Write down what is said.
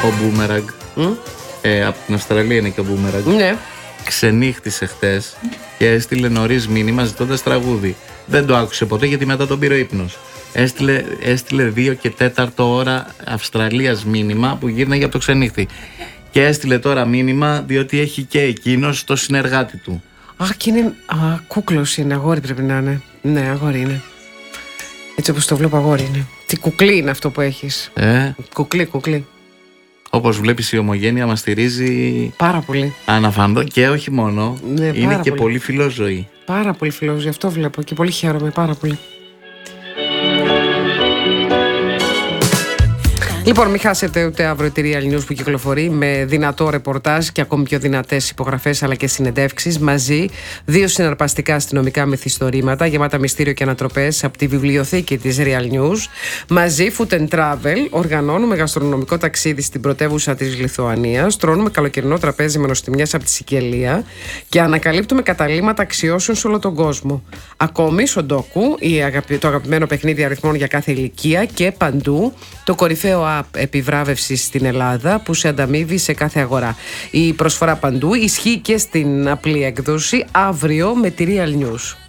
ο Μπούμεραγκ. Από την Αυστραλία είναι και ο Μπούμεραγκ. Ναι. Ξενύχτησε χτες και έστειλε νωρίς μήνυμα ζητώντας τραγούδι. Δεν το άκουσε ποτέ γιατί μετά τον πήρε ο ύπνος. Έστειλε 2 και 4 ώρα Αυστραλίας μήνυμα που γύρναγε από το ξενύχτη. Και έστειλε τώρα μήνυμα διότι έχει και εκείνος το συνεργάτη του. Αχ, και είναι. Κούκλος είναι, αγόρι πρέπει να είναι. Ναι, αγόρι είναι. Έτσι όπως το βλέπω, αγόρι είναι. Τι κουκλί είναι αυτό που έχεις. Κουκλί. Όπως βλέπεις, η Ομογένεια μας στηρίζει πάρα πολύ. Αναφαντώ και όχι μόνο. Ναι, είναι και πολύ φιλόζωη. Πάρα πολύ φιλόζωη, αυτό βλέπω και πολύ χαίρομαι πάρα πολύ. Λοιπόν, μην χάσετε ούτε αύριο τη Real News που κυκλοφορεί με δυνατό ρεπορτάζ και ακόμη πιο δυνατές υπογραφές αλλά και συνεντεύξεις. Μαζί 2 συναρπαστικά αστυνομικά μυθιστορήματα γεμάτα μυστήριο και ανατροπές από τη βιβλιοθήκη της Real News. Μαζί Food and Travel, οργανώνουμε γαστρονομικό ταξίδι στην πρωτεύουσα της Λιθουανίας. Τρώνουμε καλοκαιρινό τραπέζι με νοστιμιές από τη Σικελία και ανακαλύπτουμε καταλήμματα αξιώσεων σε όλο τον κόσμο. Ακόμη, Σοντόκου, το αγαπημένο παιχνίδι αριθμών για κάθε ηλικία και παντού το κορυφαίο επιβράβευσης στην Ελλάδα που σε ανταμείβει σε κάθε αγορά. Η προσφορά παντού ισχύει και στην απλή έκδοση αύριο με τη Real News.